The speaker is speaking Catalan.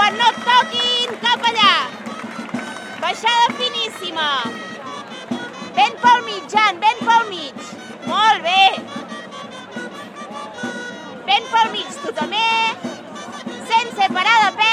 quan no et toquin, cap allà. Baixada finíssima. Ben pel mig, Jan, ben pel mig. Molt bé. Ben pel mig, tu també. Sense parar de